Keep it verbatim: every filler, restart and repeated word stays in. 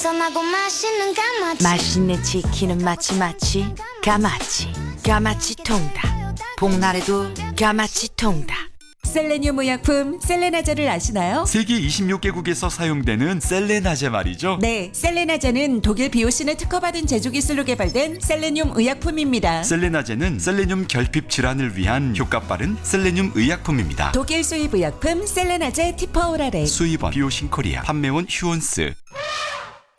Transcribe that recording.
선하고 맛있는 가마치 맛있는 치킨은 마치 마치 가마치 가마치 통닭 복날에도 가마치 통닭. 셀레늄 의약품 셀레나제를 아시나요? 세계 이십육 개국에서 사용되는 셀레나제 말이죠. 네, 셀레나제는 독일 비오신에 특허받은 제조기술로 개발된 셀레늄 의약품입니다. 셀레나제는 셀레늄 결핍 질환을 위한 효과 빠른 셀레늄 의약품입니다. 독일 수입 의약품 셀레나제 티퍼오라레. 수입원 비오신 코리아, 판매원 휴온스.